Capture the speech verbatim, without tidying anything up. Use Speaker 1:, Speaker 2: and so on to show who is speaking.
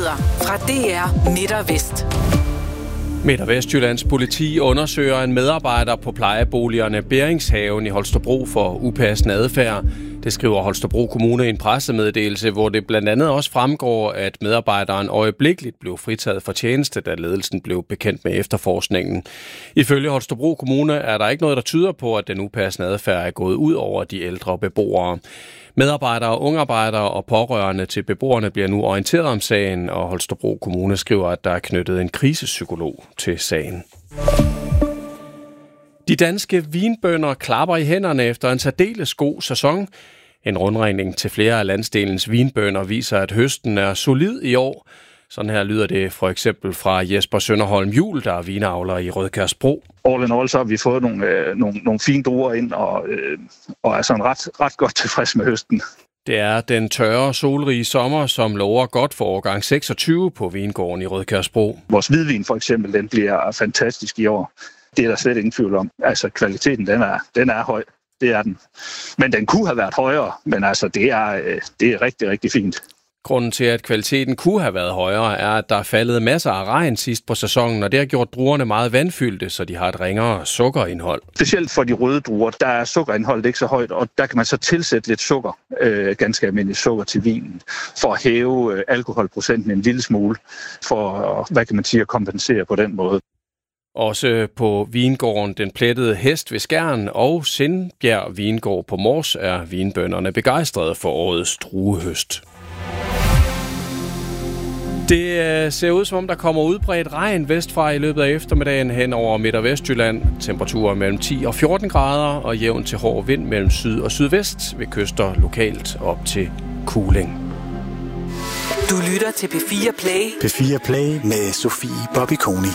Speaker 1: Nyheder fra D R Midt og Vest.
Speaker 2: Midt- og Vestjyllands politi undersøger en medarbejder på plejeboligerne Beringshaven i Holstebro for upassende adfærd. Det skriver Holstebro Kommune i en pressemeddelelse, hvor det blandt andet også fremgår, at medarbejderen øjeblikkeligt blev fritaget for tjeneste, da ledelsen blev bekendt med efterforskningen. Ifølge Holstebro Kommune er der ikke noget, der tyder på, at den upassende adfærd er gået ud over de ældre beboere. Medarbejdere, ungarbejdere og pårørende til beboerne bliver nu orienteret om sagen, og Holstebro Kommune skriver, at der er knyttet en krisepsykolog til sagen. De danske vinbønder klapper i hænderne efter en særdeles god sæson. En rundringning til flere af landsdelens vinbønder viser, at høsten er solid i år. Sådan her lyder det for eksempel fra Jesper Sønderholm Juhl, der er vinavler i Rødkærsbro.
Speaker 3: All in all, så har vi fået nogle, øh, nogle, nogle fine druer ind, og, øh, og er sådan ret, ret godt tilfreds med høsten.
Speaker 2: Det er den tørre, solrige sommer, som lover godt for årgang seksogtyve på vingården i Rødkærsbro.
Speaker 3: Vores hvidvin for eksempel, den bliver fantastisk i år. Det er der slet ingen tvivl om. Altså kvaliteten, den er, den er høj. Det er den. Men den kunne have været højere, men altså det er, det er rigtig, rigtig fint.
Speaker 2: Grunden til, at kvaliteten kunne have været højere, er, at der er faldet masser af regn sidst på sæsonen, og det har gjort druerne meget vandfyldte, så de har et ringere sukkerindhold.
Speaker 3: Specielt for de røde druer, der er sukkerindholdet ikke så højt, og der kan man så tilsætte lidt sukker, øh, ganske almindelig sukker til vinen, for at hæve øh, alkoholprocenten en lille smule, for hvad kan man sige, at kompensere på den måde.
Speaker 2: Også på vingården Den Plettede Hest ved Skjern og Sindbjerg Vingård på Mors er vinbønderne begejstrede for årets druehøst. Det ser ud som om, der kommer udbredt regn vestfra i løbet af eftermiddagen hen over Midt- og Vestjylland. Temperaturer mellem ti og fjorten grader og jævn til hård vind mellem syd og sydvest ved kyster lokalt op til kuling.
Speaker 1: Du lytter til P fire Play.
Speaker 4: P fire Play med Sofie Bobby Koni.